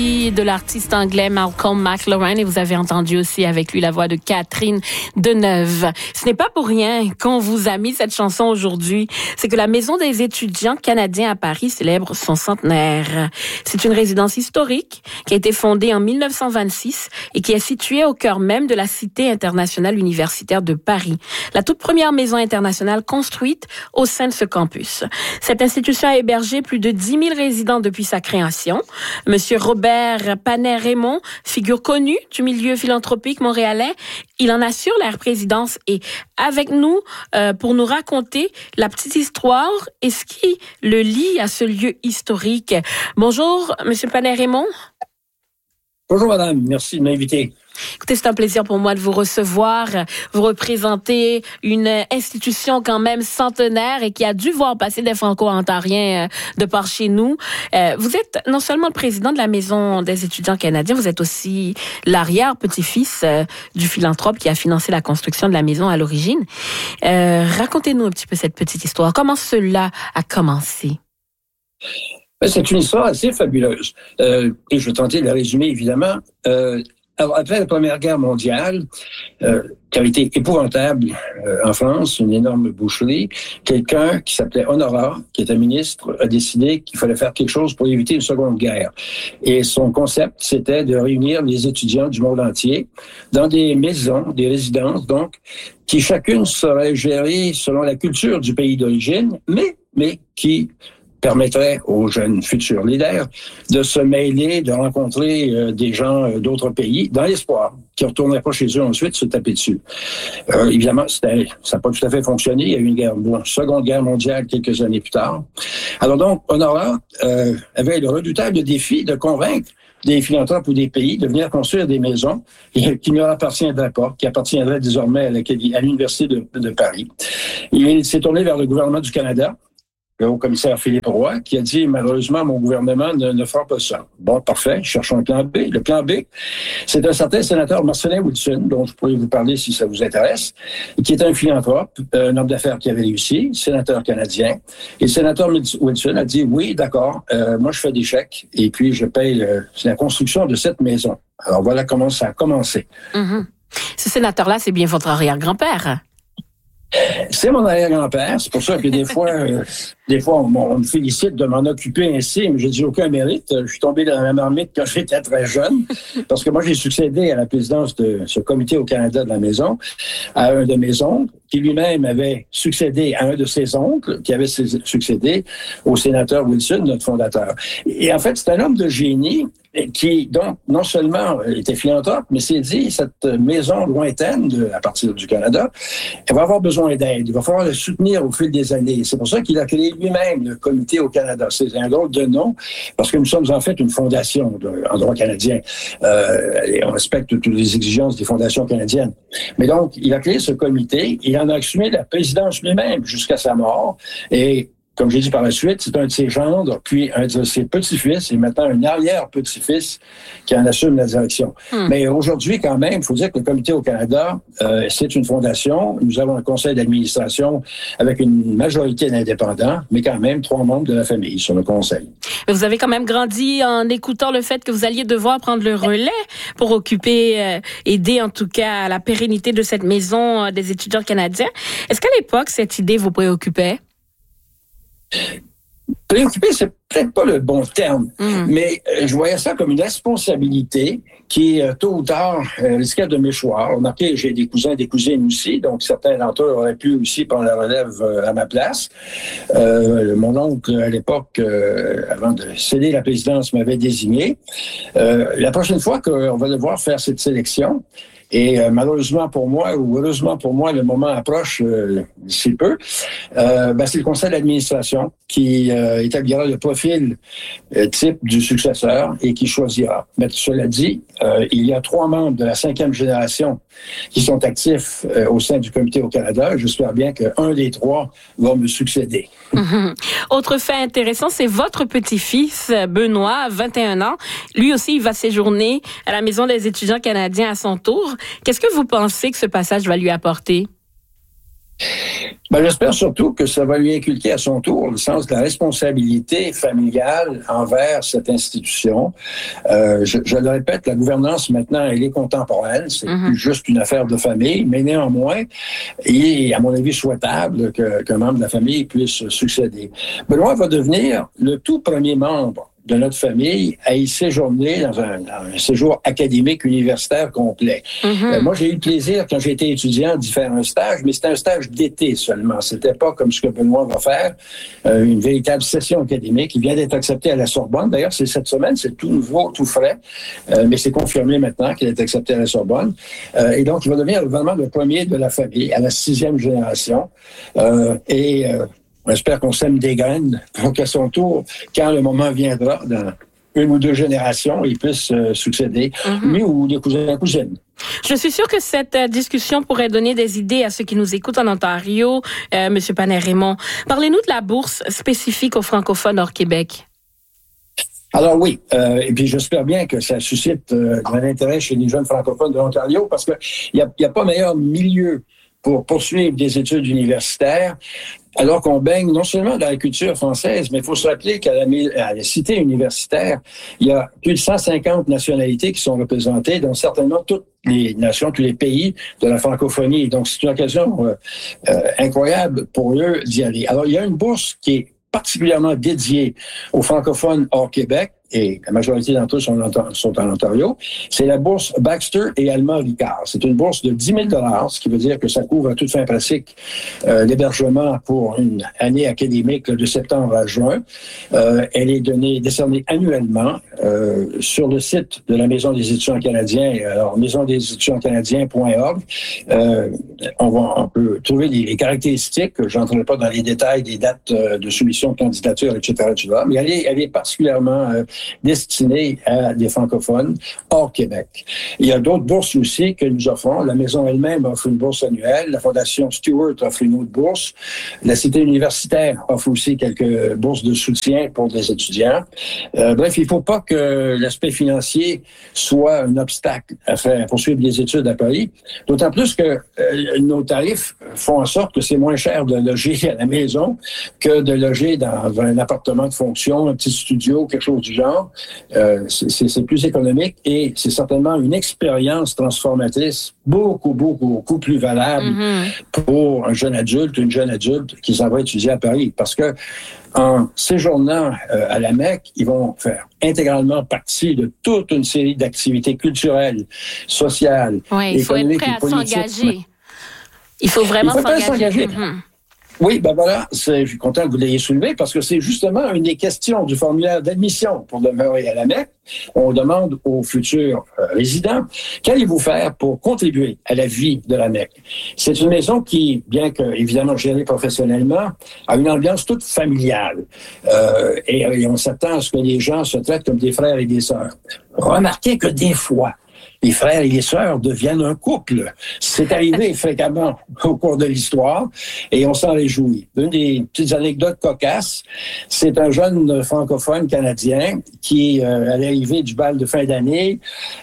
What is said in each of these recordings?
De l'artiste anglais Malcolm McLaren, et vous avez entendu aussi avec lui la voix de Catherine Deneuve. Ce n'est pas pour rien qu'on vous a mis cette chanson aujourd'hui. C'est que la Maison des étudiants canadiens à Paris célèbre son centenaire. C'est une résidence historique qui a été fondée en 1926 et qui est située au cœur même de la Cité internationale universitaire de Paris. La toute première maison internationale construite au sein de ce campus. Cette institution a hébergé plus de 10 000 résidents depuis sa création. Monsieur Robert Panay-Raymond, figure connue du milieu philanthropique montréalais, il en assure la présidence et avec nous pour nous raconter la petite histoire et ce qui le lie à ce lieu historique. Bonjour, Monsieur Panay-Raymond. Bonjour madame, merci de m'inviter. Écoutez, c'est un plaisir pour moi de vous recevoir. Vous représentez une institution quand même centenaire et qui a dû voir passer des Franco-Ontariens de par chez nous. Vous êtes non seulement le président de la Maison des étudiants canadiens, vous êtes aussi l'arrière-petit-fils du philanthrope qui a financé la construction de la maison à l'origine. Racontez-nous un petit peu cette petite histoire. Comment cela a commencé? C'est une histoire assez fabuleuse. Et je vais tenter de la résumer, évidemment. Alors, après la Première Guerre mondiale, qui avait été épouvantable en France, une énorme boucherie, quelqu'un qui s'appelait Honorat, qui était ministre, a décidé qu'il fallait faire quelque chose pour éviter une seconde guerre. Et son concept, c'était de réunir les étudiants du monde entier dans des maisons, des résidences, donc, qui chacune serait gérée selon la culture du pays d'origine, mais qui permettrait aux jeunes futurs leaders de se mêler, de rencontrer des gens d'autres pays, dans l'espoir qu'ils ne retourneraient pas chez eux ensuite se taper dessus. Évidemment, ça n'a pas tout à fait fonctionné. Il y a eu une seconde guerre mondiale quelques années plus tard. Alors donc, Honorat avait le redoutable défi de convaincre des philanthropes ou des pays de venir construire des maisons qui ne leur appartiendraient pas, qui appartiendraient désormais à l'Université de Paris. Il s'est tourné vers le gouvernement du Canada, le haut-commissaire Philippe Roy, qui a dit, malheureusement, mon gouvernement ne fera pas ça. Bon, parfait, cherchons un plan B. Le plan B, c'est un certain sénateur Marcelin Wilson, dont je pourrais vous parler si ça vous intéresse, qui est un philanthrope, un homme d'affaires qui avait réussi, sénateur canadien. Et le sénateur Wilson a dit, oui, d'accord, moi je fais des chèques et puis je paye la construction de cette maison. Alors voilà comment ça a commencé. Mm-hmm. Ce sénateur-là, c'est bien votre arrière-grand-père. C'est mon arrière-grand-père. C'est pour ça que des fois, on me félicite de m'en occuper ainsi, mais je dis aucun mérite. Je suis tombé dans la même marmite quand j'étais très jeune, parce que moi, j'ai succédé à la présidence de ce comité au Canada de la maison, à un de mes oncles, qui lui-même avait succédé à un de ses oncles, qui avait succédé au sénateur Wilson, notre fondateur. Et en fait, c'est un homme de génie qui, donc, non seulement était philanthrope, mais s'est dit, cette maison lointaine, à partir du Canada, elle va avoir besoin d'aide. Il va falloir le soutenir au fil des années. C'est pour ça qu'il a créé lui-même le comité au Canada. C'est un drôle de nom, parce que nous sommes en fait une fondation en droit canadien. Et on respecte toutes les exigences des fondations canadiennes. Mais donc, il a créé ce comité, il en a assumé la présidence lui-même jusqu'à sa mort. Et comme j'ai dit par la suite, c'est un de ses gendres, puis un de ses petits-fils, et maintenant un arrière-petit-fils qui en assume la direction. Mais aujourd'hui, quand même, il faut dire que le Comité au Canada, c'est une fondation. Nous avons un conseil d'administration avec une majorité d'indépendants, mais quand même 3 membres de la famille sur le conseil. Mais vous avez quand même grandi en écoutant le fait que vous alliez devoir prendre le relais pour occuper, aider en tout cas à la pérennité de cette maison des étudiants canadiens. Est-ce qu'à l'époque, cette idée vous préoccupait? Préoccupé, c'est peut-être pas le bon terme, mais je voyais ça comme une responsabilité qui, tôt ou tard, risquait de m'échouer. Remarquez, j'ai des cousins et des cousines aussi, donc certains d'entre eux auraient pu aussi prendre la relève à ma place. Mon oncle, à l'époque, avant de céder la présidence, m'avait désigné. La prochaine fois qu'on va devoir faire cette sélection, et malheureusement pour moi, ou heureusement pour moi, le moment approche d'ici peu, c'est le conseil d'administration qui établira le profil type du successeur et qui choisira. Mais cela dit, il y a 3 membres de la 5e génération qui sont actifs au sein du comité au Canada. J'espère bien qu'un des 3 va me succéder. Autre fait intéressant, c'est votre petit-fils, Benoît, 21 ans. Lui aussi, il va séjourner à la Maison des étudiants canadiens à son tour. Qu'est-ce que vous pensez que ce passage va lui apporter? Ben, j'espère surtout que ça va lui inculquer à son tour le sens de la responsabilité familiale envers cette institution. Je le répète, la gouvernance maintenant, elle est contemporaine. C'est plus juste une affaire de famille, mais néanmoins, il est, à mon avis, souhaitable qu'un membre de la famille puisse succéder. Benoît va devenir le tout premier membre de notre famille à y séjourner dans un séjour académique universitaire complet. Moi, j'ai eu le plaisir, quand j'étais étudiant, d'y faire un stage, mais c'était un stage d'été seulement. C'était pas comme ce que Benoît va faire, une véritable session académique. Il vient d'être accepté à la Sorbonne. D'ailleurs, c'est cette semaine, c'est tout nouveau, tout frais, mais c'est confirmé maintenant qu'il est accepté à la Sorbonne. Et donc, il va devenir vraiment le premier de la famille, à la 6e génération. J'espère qu'on sème des graines pour qu'à son tour, quand le moment viendra, dans une ou 2 générations, il puisse succéder, lui ou des cousins et cousines. Je suis sûre que cette discussion pourrait donner des idées à ceux qui nous écoutent en Ontario. Monsieur Panay-Raymond, parlez-nous de la bourse spécifique aux francophones hors Québec. Alors oui, et puis j'espère bien que ça suscite de l'intérêt chez les jeunes francophones de l'Ontario, parce que il y a pas meilleur milieu pour poursuivre des études universitaires, alors qu'on baigne non seulement dans la culture française, mais il faut se rappeler qu'à la cité universitaire, il y a plus de 150 nationalités qui sont représentées, dont certainement toutes les nations, tous les pays de la francophonie. Donc, c'est une occasion incroyable pour eux d'y aller. Alors, il y a une bourse qui est particulièrement dédiée aux francophones hors Québec, et la majorité d'entre eux sont en Ontario, c'est la bourse Baxter et Alma Ricard. C'est une bourse de 10 000 $, ce qui veut dire que ça couvre à toute fin pratique l'hébergement pour une année académique de septembre à juin. Elle est décernée annuellement sur le site de la Maison des étudiants canadiens, alors maisondesétudiantscanadiens.org. On peut trouver les caractéristiques, je n'entrerai pas dans les détails des dates de soumission de candidature, etc., mais elle est particulièrement destinée à des francophones hors Québec. Il y a d'autres bourses aussi que nous offrons. La Maison elle-même offre une bourse annuelle. La Fondation Stewart offre une autre bourse. La Cité universitaire offre aussi quelques bourses de soutien pour des étudiants. Bref, il ne faut pas que l'aspect financier soit un obstacle à poursuivre des études à Paris. D'autant plus que nos tarifs font en sorte que c'est moins cher de loger à la maison que de loger dans un appartement de fonction, un petit studio, quelque chose du genre. C'est plus économique et c'est certainement une expérience transformatrice beaucoup plus valable pour un jeune adulte ou une jeune adulte qui s'en va étudier à Paris. Parce que en séjournant à la Mecque, ils vont faire intégralement partie de toute une série d'activités culturelles, sociales, économiques. Il faut être prêt à s'engager. Il faut vraiment s'engager. Oui, ben voilà, je suis content que vous l'ayez soulevé parce que c'est justement une des questions du formulaire d'admission pour demeurer à la Mecque. On demande aux futurs résidents, qu'allez-vous faire pour contribuer à la vie de la Mecque? C'est une maison qui, bien que évidemment gérée professionnellement, a une ambiance toute familiale. Et on s'attend à ce que les gens se traitent comme des frères et des sœurs. Remarquez que des fois, les frères et les sœurs deviennent un couple. C'est arrivé fréquemment au cours de l'histoire et on s'en réjouit. Une des petites anecdotes cocasses, c'est un jeune francophone canadien qui, à l'arrivée du bal de fin d'année,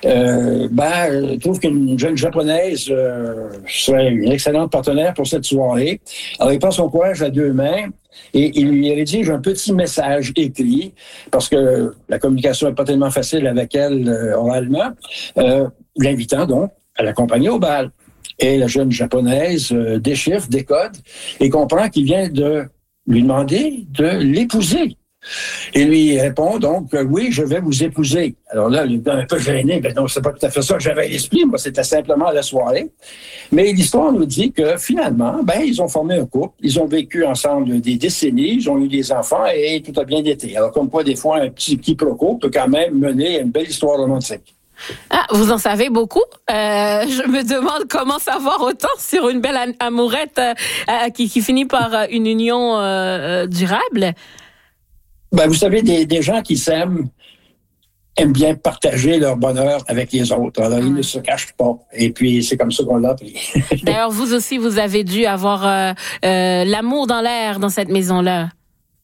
trouve qu'une jeune japonaise serait une excellente partenaire pour cette soirée. Alors, il prend son courage à 2 mains et il lui rédige un petit message écrit, parce que la communication n'est pas tellement facile avec elle oralement, l'invitant donc à l'accompagner au bal. Et la jeune japonaise déchiffre, décode et comprend qu'il vient de lui demander de l'épouser. Et lui répond donc, oui, je vais vous épouser. Alors là, il est un peu gêné, non, c'est pas tout à fait ça que j'avais à l'esprit, moi, c'était simplement la soirée. Mais l'histoire nous dit que finalement, ils ont formé un couple, ils ont vécu ensemble des décennies, ils ont eu des enfants et tout a bien été. Alors comme quoi, des fois, un petit quiproquo peut quand même mener à une belle histoire romantique. Ah, vous en savez beaucoup. Je me demande comment savoir autant sur une belle amourette qui finit par une union durable. Vous savez, des gens qui s'aiment aiment bien partager leur bonheur avec les autres. Alors, ils ne se cachent pas. Et puis, c'est comme ça qu'on l'a appris. D'ailleurs, vous aussi, vous avez dû avoir l'amour dans l'air dans cette maison-là.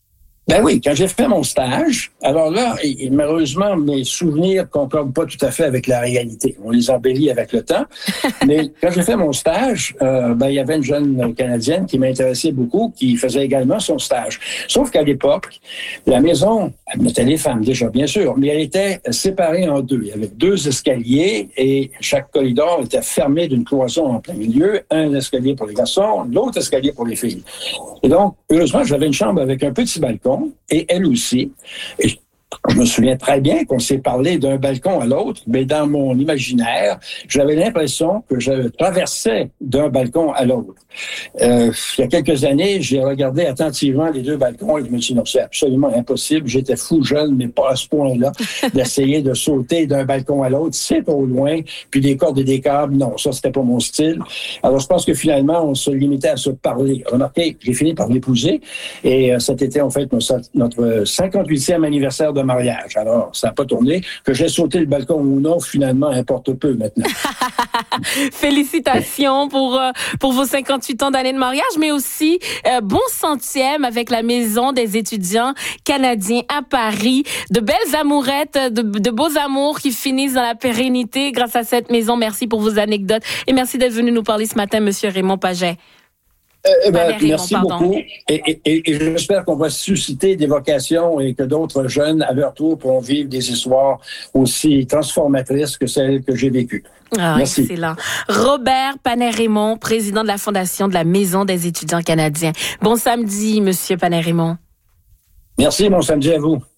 Ben oui, quand j'ai fait mon stage, alors là, et malheureusement, mes souvenirs concordent pas tout à fait avec la réalité. On les embellit avec le temps. Mais quand j'ai fait mon stage, il y avait une jeune Canadienne qui m'intéressait beaucoup, qui faisait également son stage. Sauf qu'à l'époque, la maison, elle mettait les femmes déjà, bien sûr, mais elle était séparée en deux. Il y avait deux escaliers et chaque corridor était fermé d'une cloison en plein milieu. Un escalier pour les garçons, l'autre escalier pour les filles. Et donc, heureusement, j'avais une chambre avec un petit balcon. Et elle aussi. Et je me souviens très bien qu'on s'est parlé d'un balcon à l'autre, mais dans mon imaginaire, j'avais l'impression que je traversais d'un balcon à l'autre. Il y a quelques années, j'ai regardé attentivement les deux balcons et je me suis dit non, c'est absolument impossible. J'étais fou jeune, mais pas à ce point-là, d'essayer de sauter d'un balcon à l'autre. C'est trop loin. Puis des cordes et des câbles, non, ça, c'était pas mon style. Alors, je pense que finalement, on se limitait à se parler. Remarquez, j'ai fini par l'épouser et cet été, on fête notre 58e anniversaire de mariage. Alors, ça n'a pas tourné. Que j'ai sauté le balcon ou non, finalement, importe peu maintenant. Félicitations pour vos 58 ans d'année de mariage, mais aussi bon centième avec la Maison des étudiants canadiens à Paris. De belles amourettes, de beaux amours qui finissent dans la pérennité grâce à cette maison. Merci pour vos anecdotes et merci d'être venu nous parler ce matin, Monsieur Raymond Pagé. Merci beaucoup. Et j'espère qu'on va susciter des vocations et que d'autres jeunes, à leur tour, pourront vivre des histoires aussi transformatrices que celles que j'ai vécues. Ah, merci. Excellent. Robert Panay-Raymond, président de la Fondation de la Maison des étudiants canadiens. Bon samedi, Monsieur Panay-Raymond. Merci, bon samedi à vous.